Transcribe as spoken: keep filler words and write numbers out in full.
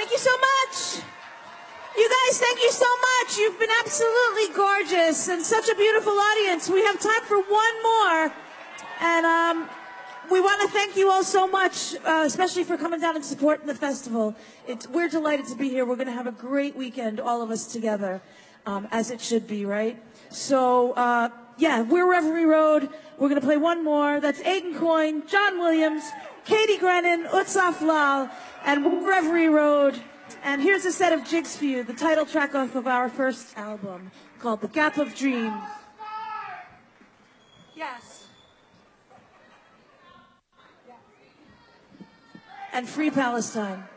Thank you so much. You guys, thank you so much. You've been absolutely gorgeous and such a beautiful audience. We have time for one more. And um, we want to thank you all so much, uh, especially for coming down and supporting the festival. It's, we're delighted to be here. We're going to have a great weekend, all of us together, um, as it should be, right? So, uh, yeah, we're Reverie Road. We're going to play one more. That's Aiden Coyne, John Williams, Katie Grennan, Utsaf Lal, and Reverie Road. And here's a set of jigs for you, the title track off of our first album called The Gap of Dreams. Yes. And Free Palestine.